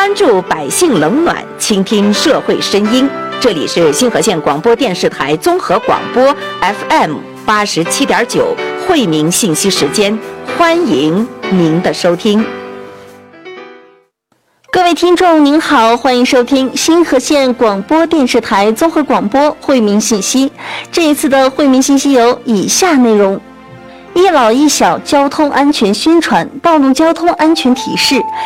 关注百姓冷暖，倾听社会声音。这里是新河县广播电视台综合广播 FM87.9惠民信息时间，欢迎您的收听。 各位听众您好，欢迎收听新河县广播电视台综合广播惠民信息。这一次的惠民信息有以下内容：一老一小交通安全宣传、道路交通安全提示、